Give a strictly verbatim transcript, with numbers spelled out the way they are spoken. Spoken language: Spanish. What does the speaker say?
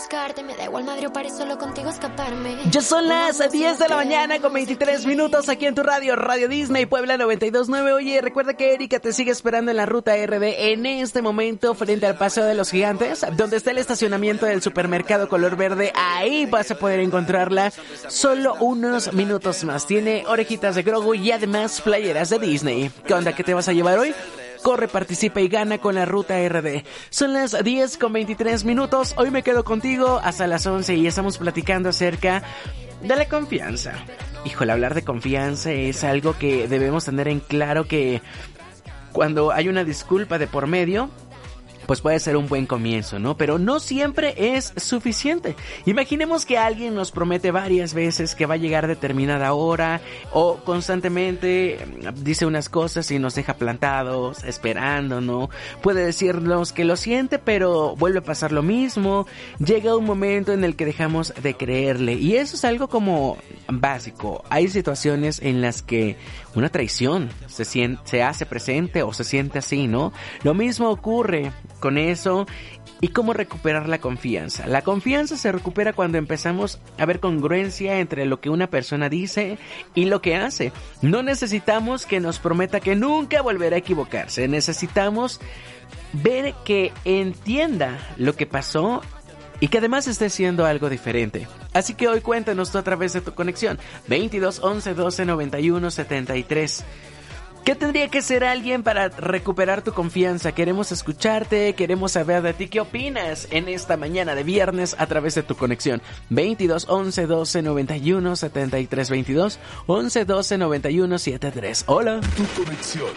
buscarte. Me da igual madre o París, solo contigo escaparme. Ya son las diez de la mañana con veintitrés minutos aquí en tu radio, Radio Disney Puebla noventa y dos punto nueve. Oye, recuerda que Erika te sigue esperando en la ruta R D en este momento frente al Paseo de los Gigantes, donde está el estacionamiento del supermercado color verde. Ahí vas a poder encontrarla solo unos minutos más. Tiene orejitas de Grogu y además playeras de Disney. ¿Qué onda? ¿Qué te vas a llevar hoy? Corre, participa y gana con la ruta R D. Son las diez con veintitrés minutos. Hoy me quedo contigo hasta las once y estamos platicando acerca de la confianza. Híjole, hablar de confianza es algo que debemos tener en claro, que cuando hay una disculpa de por medio, pues puede ser un buen comienzo, ¿no? Pero no siempre es suficiente. Imaginemos que alguien nos promete varias veces que va a llegar a determinada hora, o constantemente dice unas cosas y nos deja plantados, esperando, ¿no? Puede decirnos que lo siente, pero vuelve a pasar lo mismo. Llega un momento en el que dejamos de creerle, y eso es algo como básico. Hay situaciones en las que una traición se siente, se hace presente o se siente así, ¿no? Lo mismo ocurre con eso. ¿Y cómo recuperar la confianza? La confianza se recupera cuando empezamos a ver congruencia entre lo que una persona dice y lo que hace. No necesitamos que nos prometa que nunca volverá a equivocarse. Necesitamos ver que entienda lo que pasó y que además esté haciendo algo diferente. Así que hoy cuéntanos tú a través de tu conexión veintidós once doce noventa y uno setenta y tres. ¿Qué tendría que ser alguien para recuperar tu confianza? Queremos escucharte, queremos saber de ti. ¿Qué opinas en esta mañana de viernes a través de tu conexión? veintidós once doce noventa y uno setenta y tres. veintidós once doce noventa y uno setenta y tres. Hola. Tu conexión.